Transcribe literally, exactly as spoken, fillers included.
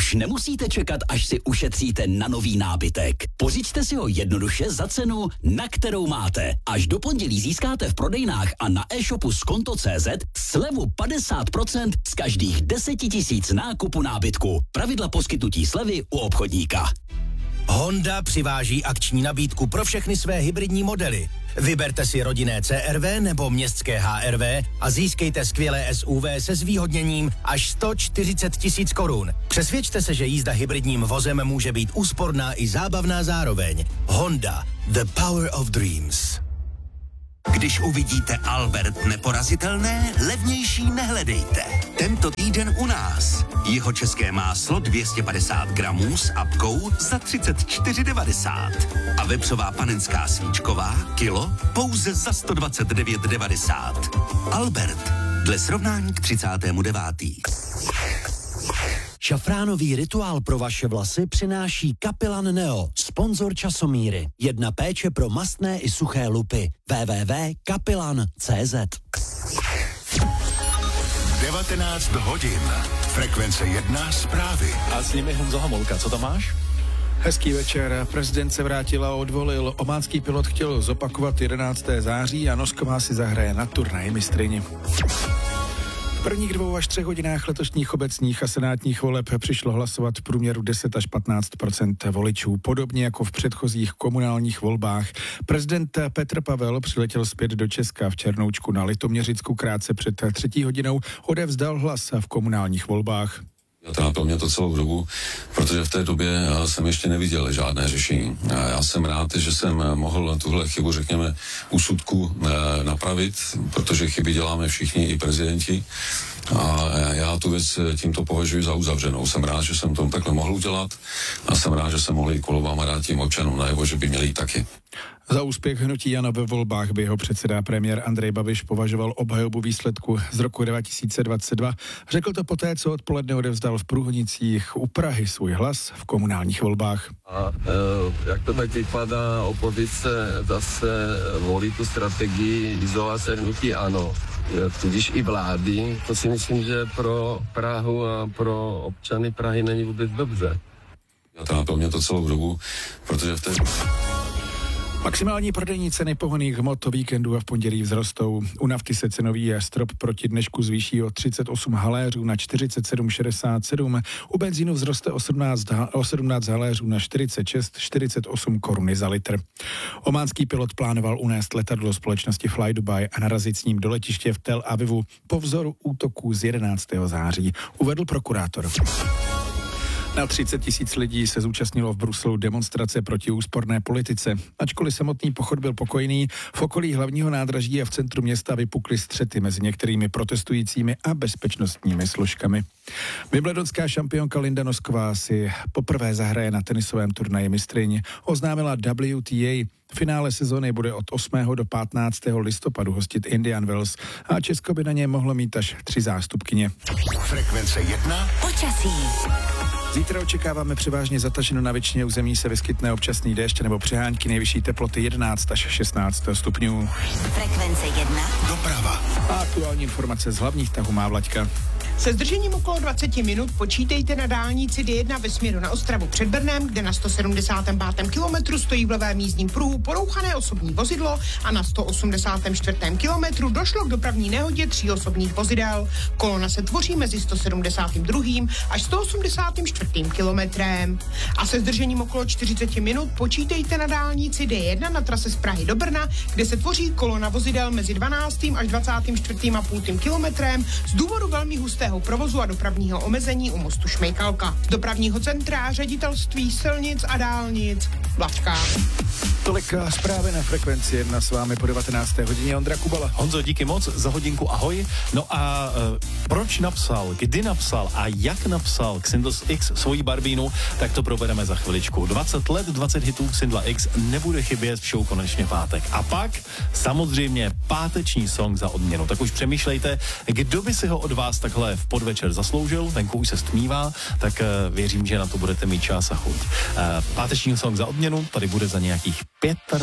Už nemusíte čekat, až si ušetříte na nový nábytek. Pořiďte si ho jednoduše za cenu, na kterou máte. Až do pondělí získáte v prodejnách a na e-shopu skonto tečka cé zet slevu padesát procent z každých deseti tisíc nákupu nábytku. Pravidla poskytnutí slevy u obchodníka. Honda přiváží akční nabídku pro všechny své hybridní modely. Vyberte si rodinné cé er vé nebo městské há er vé a získejte skvělé es ú vé se zvýhodněním až sto čtyřicet tisíc korun. Přesvědčte se, že jízda hybridním vozem může být úsporná i zábavná zároveň. Honda, the power of dreams. Když uvidíte Albert neporazitelné, levnější nehledejte. Tento týden u nás. Jeho české máslo dvě stě padesát gramů s apkou za třicet čtyři devadesát. A vepřová panenská svíčková kilo pouze za sto dvacet devět devadesát. Albert, dle srovnání k třicátému devátému Šafránový rituál pro vaše vlasy přináší Kapilan Neo, sponzor časomíry. Jedna péče pro mastné i suché lupy. w w w tečka kapilan tečka cé zet. devatenáct hodin. Frekvence jedna zprávy. A s nimi Honzo Homolka. Co tam máš? Hezký večer. Prezident se vrátil a odvolil. Ománský pilot chtěl zopakovat jedenáctého září a Nosková si zahraje na turnaji mistryni. V prvních dvou až třech hodinách letošních obecních a senátních voleb přišlo hlasovat v průměru deset až patnáct procent voličů, podobně jako v předchozích komunálních volbách. Prezident Petr Pavel přiletěl zpět do Česka v Černoučku na Litoměřicku krátce před třetí hodinou, odevzdal hlas v komunálních volbách. Trápil mě to celou dobu, protože v té době jsem ještě neviděl žádné řešení. Já jsem rád, že jsem mohl tuhle chybu, řekněme, úsudku napravit, protože chyby děláme všichni, i prezidenti. A já tu věc tímto považuji za uzavřenou. Jsem rád, že jsem to takhle mohl udělat a jsem rád, že jsem mohl jít kolobám a dát tím občanům najevo, že by měli jít taky. Za úspěch hnutí ANO ve volbách by jeho předseda premiér Andrej Babiš považoval obhajobu výsledku z roku dva tisíce dvacet dva. Řekl to poté, co odpoledne odevzdal v Průhonicích u Prahy svůj hlas v komunálních volbách. A e, jak to tak vypadá, opozice zase volí tu strategii izolace hnutí ANO. Tudíž i vlády, to si myslím, že pro Prahu a pro občany Prahy není vůbec dobře. Trápil mě to celou dobu, protože v té... Maximální prodejní ceny pohonných hmot o víkendu a v pondělí vzrostou. U nafty se cenový strop proti dnešku zvýší o třicet osm haléřů na čtyřicet sedm šedesát sedm. U benzínu vzroste o sedmnáct, o sedmnáct haléřů na čtyřicet šest čtyřicet osm koruny za litr. Ománský pilot plánoval unést letadlo společnosti Fly Dubai a narazit s ním do letiště v Tel Avivu po vzoru útoků z jedenáctého září, uvedl prokurátor. Na třicet tisíc lidí se zúčastnilo v Bruselu demonstrace proti úsporné politice. Ačkoliv samotný pochod byl pokojný, v okolí hlavního nádraží a v centru města vypukly střety mezi některými protestujícími a bezpečnostními složkami. Wimbledonská šampionka Linda Nosková si poprvé zahraje na tenisovém turnaji mistryň, oznámila W T A. Finále sezony bude od osmého do patnáctého listopadu hostit Indian Wells a Česko by na ně mohlo mít až tři zástupkyně. Frekvence jedna. Počasí. Zítra očekáváme převážně zataženo, na většině území se vyskytne občasný déšť nebo přehánky, nejvyšší teploty jedenáct až šestnáct stupňů. Frekvence jedna. Doprava. A aktuální informace z hlavních tahů má Vlaďka. Se zdržením okolo dvacet minut počítejte na dálnici D jedna ve směru na Ostravu před Brnem, kde na sto sedmdesátém pátém kilometru stojí v levém jízdním pruhu porouchané osobní vozidlo a na sto osmdesátém čtvrtém kilometru došlo k dopravní nehodě tří osobních vozidel. Kolona se tvoří mezi sto sedmdesátým druhým až sto osmdesátým čtvrtým kilometrem. A se zdržením okolo čtyřicet minut počítejte na dálnici D jedna na trase z Prahy do Brna, kde se tvoří kolona vozidel mezi dvanáctým až dvacátým čtvrtým a půl kilometrem z důvodu velmi hustého provozu a dopravního omezení u mostu Šmejkalka. Z dopravního centra ředitelství silnic a dálnic Vlačka. Tolik zprávy na Frekvenci jedna s vámi po devatenácté hodině. Ondra Kubala. Honzo, díky moc za hodinku, ahoj. No a uh, proč napsal, kdy napsal a jak napsal Xindls X svoji Barbínu, tak to probereme za chviličku. dvacet let, dvacet hitů Xindla X nebude chybět v show Konečně pátek. A pak samozřejmě páteční song za odměnu. Tak už přemýšlejte, kdo by si ho od vás takhle v podvečer zasloužil, venku už se stmívá, tak uh, věřím, že na to budete mít čas a chuť. Uh, páteční song za odměnu tady bude za nějakých